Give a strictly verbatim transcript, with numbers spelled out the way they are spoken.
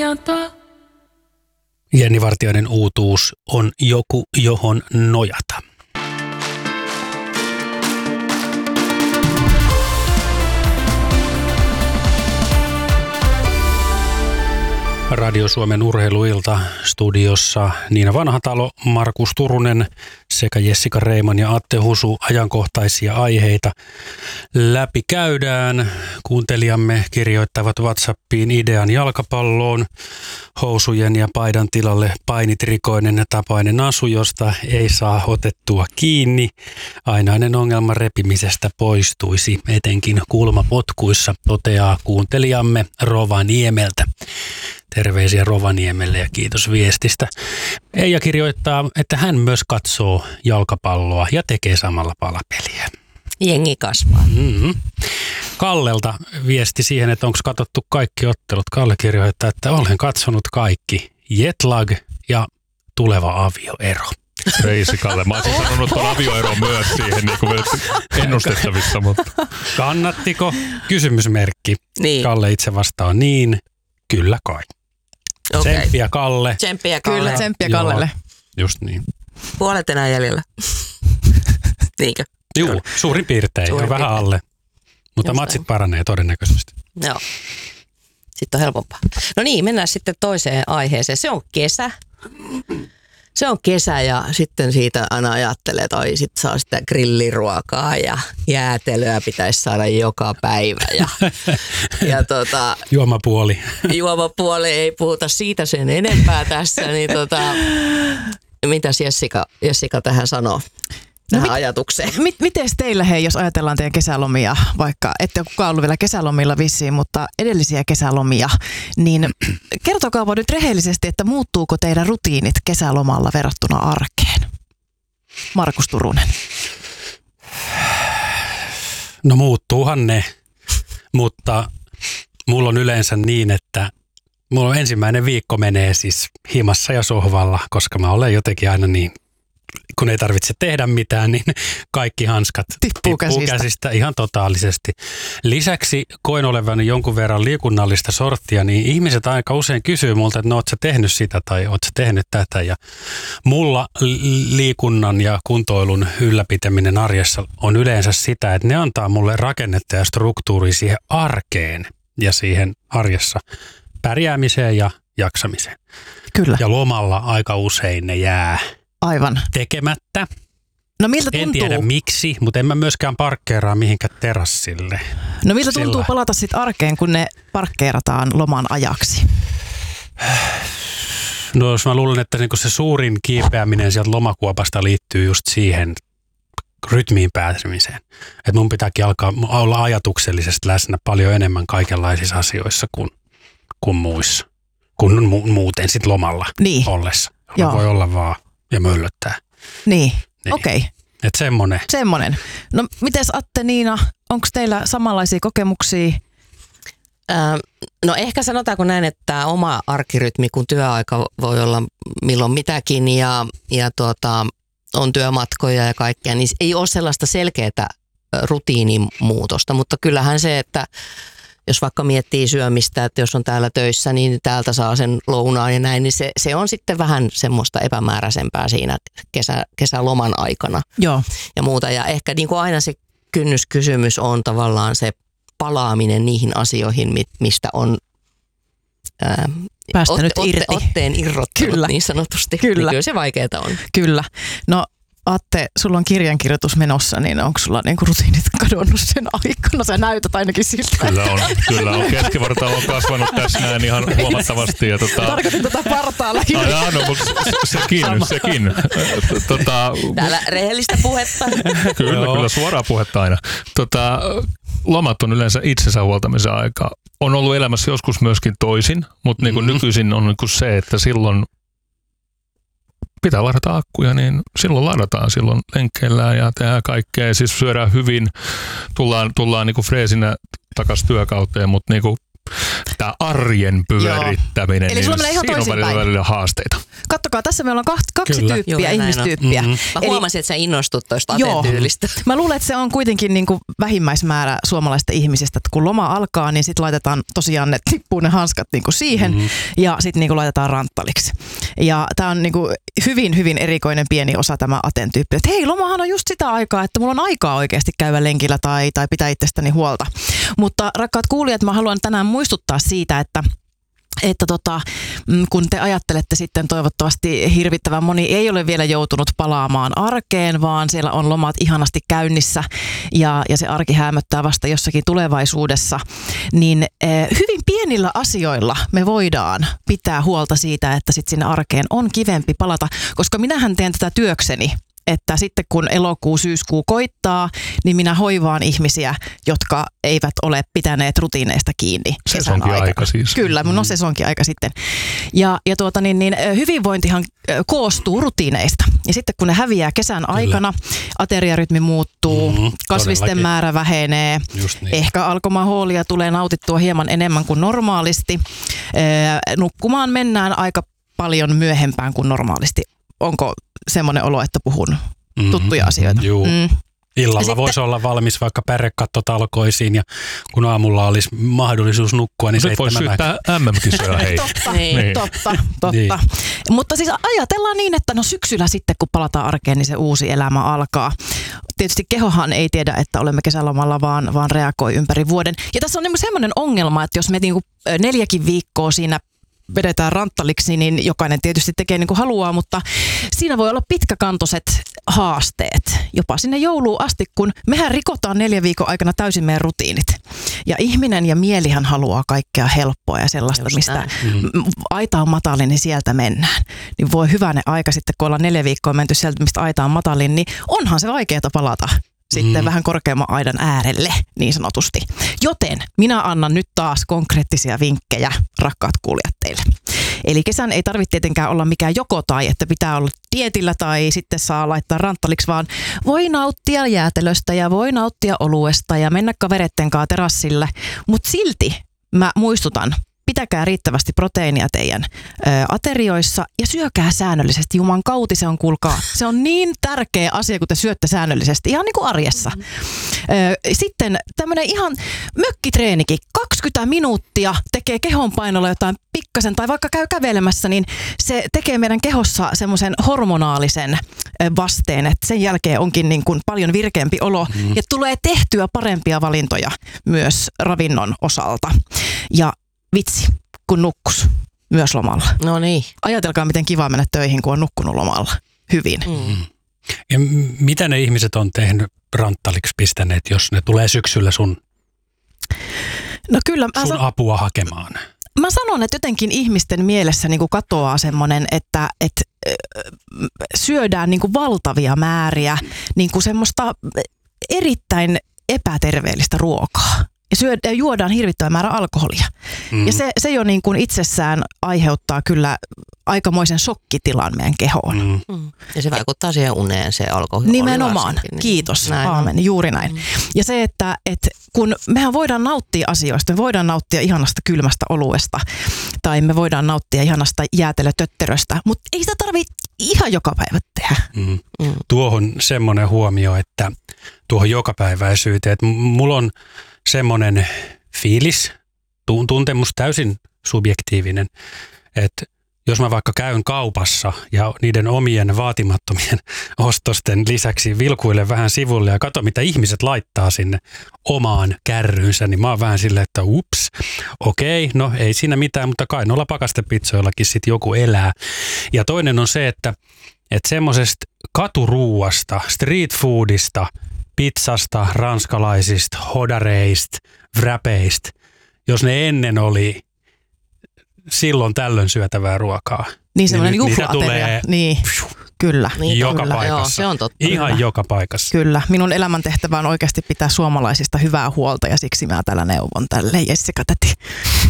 Jenni Vartiainen uutuus on joku, johon nojata. Radio Suomen urheiluilta studiossa Niina Vanhatalo, Markus Turunen sekä Jessica Reiman ja Atte Husu. Ajankohtaisia aiheita läpi käydään. Kuuntelijamme kirjoittavat WhatsAppiin idean jalkapalloon. Housujen ja paidan tilalle painitrikoinen ja tapainen asu, josta ei saa otettua kiinni. Ainainen ongelma repimisestä poistuisi, etenkin kulmapotkuissa, toteaa kuuntelijamme Rovaniemeltä. Terveisiä Rovaniemelle ja kiitos viestistä. Eija kirjoittaa, että hän myös katsoo jalkapalloa ja tekee samalla palapeliä. Jengi kasvaa. Mm-hmm. Kallelta viesti siihen, että onko katsottu kaikki ottelut. Kalle kirjoittaa, että olen katsonut kaikki. Jetlag ja tuleva avioero. Reisi Kalle. Mä olisin sanonut tuon avioero myös siihen niin kuin ennustettavissa. Mutta. Kannattiko? Kysymysmerkki. Niin. Kalle itse vastaa niin. Kyllä kai. Okay. Tsemppiä Kalle. Tsemppiä Kalle. Kyllä, tsemppiä Kallelle. Just niin. Puolet enää jäljellä. Niinkö? Juu, suurin piirtein. Suurin on vähän piirtein. alle. Mutta Just matsit näin. paranee todennäköisesti. Joo. Sitten on helpompaa. No niin, mennään sitten toiseen aiheeseen. Se on kesä. Se on kesä ja sitten siitä aina ajattelee, että oi, sit saa sitä grilliruokaa ja jäätelöä pitäisi saada joka päivä. Ja, ja tota, Juomapuoli. juomapuoli ei puhuta siitä sen enempää tässä, niin tota, mitäs Jessica, Jessica tähän sanoo? Tähän No mit- ajatukseen. Mit, mites teillä hei, jos ajatellaan teidän kesälomia, vaikka ette kukaan ollut vielä kesälomilla vissiin, mutta edellisiä kesälomia, niin kertokaa nyt rehellisesti, että muuttuuko teidän rutiinit kesälomalla verrattuna arkeen? Markus Turunen. No muuttuuhan ne, mutta mulla on yleensä niin, että mulla on ensimmäinen viikko menee siis himassa ja sohvalla, koska mä olen jotenkin aina niin, kun ei tarvitse tehdä mitään, niin kaikki hanskat Tippuu käsistä. käsistä ihan totaalisesti. Lisäksi koen olevani jonkun verran liikunnallista sorttia, niin ihmiset aika usein kysyy multa, että no oot sä tehnyt sitä tai oot sä tehnyt tätä. Ja mulla liikunnan ja kuntoilun ylläpitäminen arjessa on yleensä sitä, että ne antaa mulle rakennetta ja struktuuria siihen arkeen ja siihen arjessa pärjäämiseen ja jaksamiseen. Kyllä, Ja lomalla aika usein ne jää aivan. tekemättä. No miltä En tuntuu, tiedä miksi, mutta en mä myöskään parkkeeraa mihinkään terassille. no miltä tuntuu sillä. palata sitten arkeen, kun ne parkkeerataan loman ajaksi? No jos mä luulen, että niinku se suurin kiipeäminen sieltä lomakuopasta liittyy just siihen rytmiin pääsemiseen. Että mun pitääkin alkaa olla ajatuksellisesti läsnä paljon enemmän kaikenlaisissa asioissa kuin, kuin muissa. Kuin mu- muuten sit lomalla Niin. ollessa. Joo. Voi olla vaan ja möllöttää. Niin, Niin. okei. Okay. Että semmonen. Semmoinen. No mites Atte, Niina, onko teillä samanlaisia kokemuksia? Ää, no ehkä sanotaanko näin, että tämä oma arkirytmi, kun työaika voi olla milloin mitäkin ja, ja tuota, on työmatkoja ja kaikkea, niin ei ole sellaista selkeää rutiinimuutosta, mutta kyllähän se, että jos vaikka miettii syömistä, että jos on täällä töissä, niin täältä saa sen lounaan ja näin, niin se, se on sitten vähän semmoista epämääräisempää siinä kesä, kesäloman aikana Joo. ja muuta. Ja ehkä niin kuin aina se kynnyskysymys on tavallaan se palaaminen niihin asioihin, mistä on ää, Päästänyt otte, irti. Otte, otteen irrottanut Kyllä. niin sanotusti. Kyllä. Niin kyllä se vaikeaa on. Kyllä. No Atte, sulla on kirjankirjoitus menossa, niin onko sulla niinku rutiinit kadonnut sen aikana? Sä näytät ainakin siltä. Kyllä on, kyllä on. Keskivartalo on kasvanut tässä näin ihan huomattavasti. Ja tota, Tarkoitin tätä partaa lähinnä. Ai, jaa, no, mutta sekin, sekin. Tota, Täällä rehellistä puhetta. kyllä, Joo. kyllä, suoraa puhetta aina. Tota, lomat on yleensä itsensä huoltamisen aika. On ollut elämässä joskus myöskin toisin, mutta niin kuin Mhm. nykyisin on niin kuin se, että silloin pitää ladata akkuja, niin silloin ladataan, silloin lenkkeillään ja tehdään kaikkea. Ja siis syödään hyvin, tullaan, tullaan niin kuin freesinä takaisin työkauteen, mutta niin kuin tämä arjen pyörittäminen, Eli niin sulla menee ihan siinä on välillä, toisinpäin. välillä haasteita. Kattokaa, tässä meillä on kaksi, kaksi Kyllä. tyyppiä, Juuri näin on. ihmistyyppiä. Mm-hmm. Mä Eli- huomasin, että sä innostut toista Joo. atentyylistä. Mä luulen, että se on kuitenkin niin kuin vähimmäismäärä suomalaisista ihmisistä, että kun loma alkaa, niin sitten laitetaan tosiaan ne, tippuu ne hanskat niin kuin siihen mm-hmm. ja sitten niin kuin laitetaan ranttaliksi. Ja tämä on niin kuin hyvin, hyvin erikoinen pieni osa tämä atentyyppi. Että hei, lomahan on just sitä aikaa, että mulla on aikaa oikeasti käydä lenkillä tai, tai pitää itsestäni huolta. Mutta rakkaat kuulijat, mä haluan tänään muistuttaa siitä, että että tota, kun te ajattelette sitten toivottavasti hirvittävän moni ei ole vielä joutunut palaamaan arkeen, vaan siellä on lomat ihanasti käynnissä ja, ja se arki häämöttää vasta jossakin tulevaisuudessa, niin eh, hyvin pienillä asioilla me voidaan pitää huolta siitä, että sitten sinne arkeen on kivempi palata, koska minähän teen tätä työkseni. Että sitten kun elokuu, syyskuu koittaa, niin minä hoivaan ihmisiä, jotka eivät ole pitäneet rutiineista kiinni kesän Sesonkin aikana. aika siis. Kyllä, mun on sesonkin aika sitten. Ja, ja tuota niin, niin, hyvinvointihan koostuu rutiineista. Ja sitten kun ne häviää kesän Kyllä. aikana, ateriarytmi muuttuu, Mhm, kasvisten todellakin. määrä vähenee, Just niin. ehkä alkomahoolia tulee nautittua hieman enemmän kuin normaalisti. Ee, nukkumaan mennään aika paljon myöhempään kuin normaalisti. Onko semmoinen olo, että puhun Mhm. tuttuja asioita? Juu. Mm. Illalla sitten- voisi olla valmis vaikka pärekattotalokoisiin ja kun aamulla olisi mahdollisuus nukkua, niin Nyt voisi seitsemän syyttää M M-kisoja hei. Totta, Niin. Niin. totta, totta. Niin. Mutta siis ajatellaan niin, että no syksyllä sitten, kun palataan arkeen, niin se uusi elämä alkaa. Tietysti kehohan ei tiedä, että olemme kesälomalla, vaan, vaan reagoi ympäri vuoden. Ja tässä on niinku semmoinen ongelma, että jos me niinku neljäkin viikkoa siinä vedetään ranttaliksi, niin jokainen tietysti tekee niin kuin haluaa, mutta siinä voi olla pitkäkantoiset haasteet jopa sinne jouluun asti, kun mehän rikotaan neljän viikon aikana täysin meidän rutiinit. Ja ihminen ja mielihän haluaa kaikkea helppoa ja sellaista, Just mistä näin. Mm. aita on matalin, niin sieltä mennään. Niin voi hyvänen aika sitten, kun ollaan neljä viikkoa menty sieltä, mistä aita on matalin, niin onhan se vaikeaa palata sitten Mm. vähän korkeamman aidan äärelle, niin sanotusti. Joten minä annan nyt taas konkreettisia vinkkejä, rakkaat kuulijat teille. Eli kesän ei tarvitse tietenkään olla mikään joko tai, että pitää olla dietillä tai sitten saa laittaa ranttaliksi, vaan voi nauttia jäätelöstä ja voi nauttia oluesta ja mennä kavereitten kanssa terassille. Mutta silti mä muistutan, pitäkää riittävästi proteiinia teidän ö, aterioissa ja syökää säännöllisesti. Juman kauti se on, kuulkaa. Se on niin tärkeä asia, kun te syötte säännöllisesti, ihan niin kuin arjessa. Ö, sitten tämmöinen ihan mökkitreenikin, kaksikymmentä minuuttia tekee kehon painolla jotain pikkasen, tai vaikka käy kävelemässä, niin se tekee meidän kehossa semmoisen hormonaalisen ö, vasteen, että sen jälkeen onkin niin kuin paljon virkeämpi olo mm. ja tulee tehtyä parempia valintoja myös ravinnon osalta. Ja vitsi, kun nukkus myös lomalla. No niin. Ajatelkaa, miten kiva mennä töihin, kun on nukkunut lomalla hyvin. Mm. Ja m- mitä ne ihmiset on tehnyt ranttaliksi pistäneet, jos ne tulee syksyllä sun, No kyllä, mä, sun san- apua hakemaan? mä sanon, että jotenkin ihmisten mielessä niin kuin katoaa semmoinen, että, että ö, syödään niin kuin valtavia määriä niin kuin semmoista erittäin epäterveellistä ruokaa. Ja, syö, ja juodaan hirvittävä määrä alkoholia. Mm. Ja se, se jo niin kuin itsessään aiheuttaa kyllä aikamoisen shokkitilan meidän kehoon. Mm. Mm. Ja se vaikuttaa siihen uneen, se alkoholi. Nimenomaan. varsinkin, niin. Kiitos. Näin on. Aamen. Juuri näin. Mm. Ja se, että, että kun mehän voidaan nauttia asioista, me voidaan nauttia ihanasta kylmästä oluesta tai me voidaan nauttia ihanasta jäätelötötteröstä, mutta ei sitä tarvitse ihan joka päivä tehdä. Mm. Mm. Tuohon semmoinen huomio, että tuohon jokapäiväisyyteen, että m- mulla on semmoinen fiilis, tun- tuntemus täysin subjektiivinen, että jos mä vaikka käyn kaupassa ja niiden omien vaatimattomien ostosten lisäksi vilkuilen vähän sivulle ja katso, mitä ihmiset laittaa sinne omaan kärryynsä, niin mä oon vähän silleen, että ups, okei, no ei siinä mitään, mutta kai noilla pakastepizzoillakin sit joku elää. Ja toinen on se, että, että semmoisesta katuruuasta, street foodista, pizzasta, ranskalaisista, hodareista, wrapeista, jos ne ennen oli silloin tällöin syötävää ruokaa. Niin semmoinen nyt niitä juhla-ateria. tulee Niin, kyllä. Niin, joka kyllä. paikassa. Joo, se on totta. Ihan Kyllä. joka paikassa. Kyllä. Minun elämäntehtävä on oikeasti pitää suomalaisista hyvää huolta ja siksi mä täällä neuvon tälle Jessica täti.